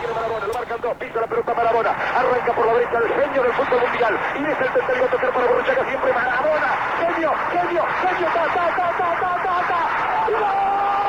tiene Maradona, lo marcan dos, pisa la pelota Maradona, arranca por la derecha el genio del fútbol mundial, y es el tercero a tocar para Borruchaga siempre Maradona, genio, ¡gol!